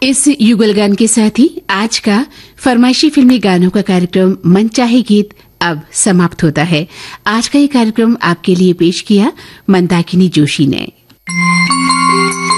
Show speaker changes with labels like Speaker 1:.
Speaker 1: इस युगल गान के साथ ही आज का फरमाइशी फिल्मी गानों का कार्यक्रम मनचाहे गीत अब समाप्त होता है। आज का ये कार्यक्रम आपके लिए पेश किया मंदाकिनी जोशी ने।